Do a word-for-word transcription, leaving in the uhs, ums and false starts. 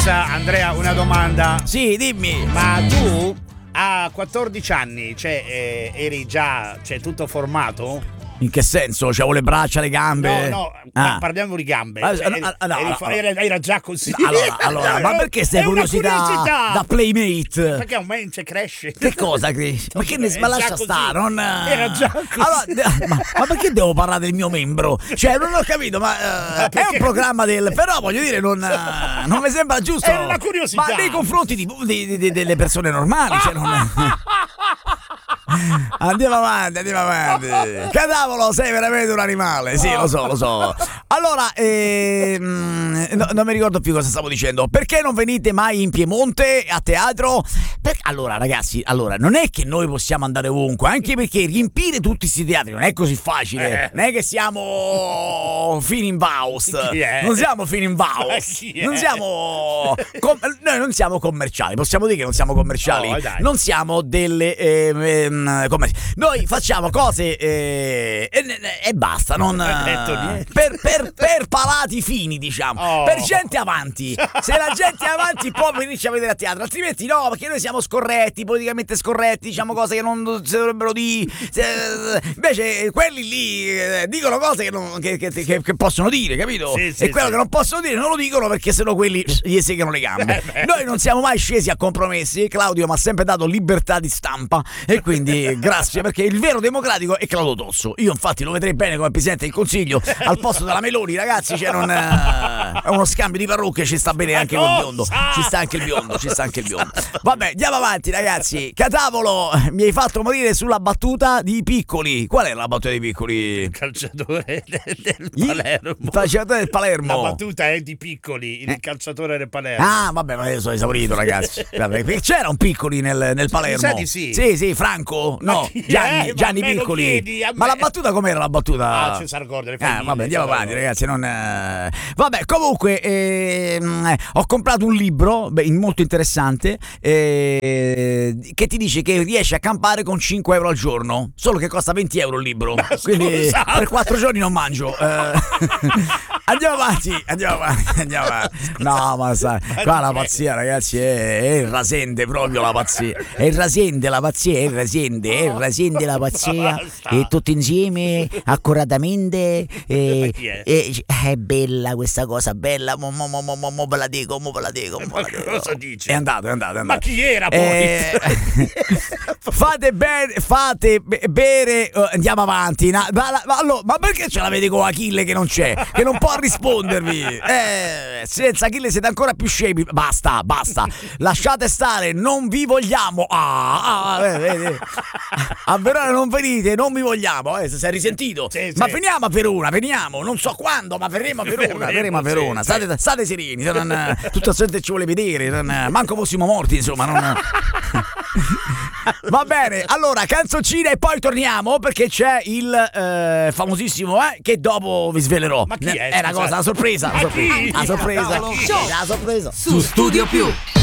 Scusa Andrea, una domanda. Sì, dimmi. Ma tu a quattordici anni, cioè, eh, eri già, cioè, tutto formato? In che senso? C'avevo le braccia, le gambe? No, no, ah. parliamo di gambe. Ah, Cioè, no, eri, no, no, eri, no, era, era già così. Allora, allora, ma perché stai curiosità, curiosità da playmate? Perché un mence cresce. Che cosa cresce? Ma che ne ma lascia stare? Non... Era già così. Allora, ma, ma perché devo parlare del mio membro? Cioè, non ho capito, ma, uh, ma è un programma del. Però voglio dire, non, uh, non mi sembra giusto. È una curiosità. Ma nei confronti di, di, di, delle persone normali, cioè non. Andiamo avanti, andiamo avanti. Cadavolo, sei veramente un animale. Sì, lo so, lo so. Allora, ehm, no, non mi ricordo più cosa stavo dicendo. Perché non venite mai in Piemonte a teatro? Per... Allora, ragazzi, allora, non è che noi possiamo andare ovunque, anche perché riempire tutti questi teatri non è così facile. Eh. Non è che siamo fini in Faust. Non siamo fini in Faust. Non siamo com... noi non siamo commerciali. Possiamo dire che non siamo commerciali. Oh, dai. Non siamo delle ehm, commerci. Noi facciamo cose eh, e, e basta, non per, per, per palati fini, diciamo, oh. per gente avanti. Se la gente è avanti può venirci a vedere a teatro, altrimenti no, perché noi siamo scorretti, politicamente scorretti, diciamo cose che non si dovrebbero dire. Invece quelli lì eh, dicono cose che, non, che, che, che, che possono dire, capito? Sì, sì, e quello sì. che non possono dire non lo dicono perché sennò quelli gli segano le gambe. Noi non siamo mai scesi a compromessi. Claudio mi ha sempre dato libertà di stampa e quindi grazie, perché il vero democratico è Claudio Tosso. Io infatti lo vedrei bene come presidente del Consiglio al posto della Meloni, ragazzi. C'è non, uh, è uno scambio di parrucche, ci sta bene anche col biondo. Ci sta anche il biondo, ci sta anche il biondo. Vabbè, andiamo avanti, ragazzi. Catavolo, mi hai fatto morire sulla battuta di Piccoli. Qual è la battuta di Piccoli? Il calciatore del Palermo. Il calciatore del Palermo. La battuta è di Piccoli, il eh. calciatore del Palermo. Ah, vabbè, ma io sono esaurito, ragazzi. C'era un Piccoli nel, nel Palermo. Sa di sì. Sì, sì, Franco. No, Gianni, eh, Gianni Piccoli. Chiedi, ma la battuta com'era la battuta? Ah, Cesar Gorda. Ah, vabbè, andiamo avanti, ragazzi. Non, eh... Vabbè, comunque, ehm, ho comprato un libro beh, molto interessante eh, che ti dice che riesci a campare con cinque euro al giorno. Solo che costa venti euro il libro. Ma quindi scusate. per quattro giorni non mangio. Eh, andiamo avanti, andiamo avanti, andiamo avanti. No, ma sai, qua la pazzia, ragazzi, è, è il rasente proprio la pazzia. È il rasente la pazzia, è il rasente, è il rasente la pazzia. E tutti insieme, accuratamente. E, e, è bella questa cosa, bella. Mo, mo, mo, mo, mo, mo ve la dico, mo ve la dico. Mo Ma la dico. cosa dici? È andato, è andato, è andato. Ma chi era poi? Eh, fate bene, fate be- bere. Uh, andiamo avanti. Na, ma, ma, allora, ma perché ce l'avete con Achille che non c'è? Che non può rispondervi? Eh, senza Achille siete ancora più scemi. Basta, basta. Lasciate stare, non vi vogliamo. Ah, ah eh, eh, eh. A Verona non venite, non vi vogliamo. Eh, si è risentito. Sì, ma sì. veniamo a Verona, veniamo. Non so quando, ma verremo a Verona. Verremo a Verona. Sì, State, state sereni. Non, tutta la gente ci vuole vedere. Non, manco fossimo morti, insomma. Non... Va bene, allora canzoncina e poi torniamo perché c'è il eh, famosissimo eh, che dopo vi svelerò. Ma chi è? È una cosa, una sorpresa, una sorpresa. Una sorpresa. Show. Una sorpresa. Su Studio Più.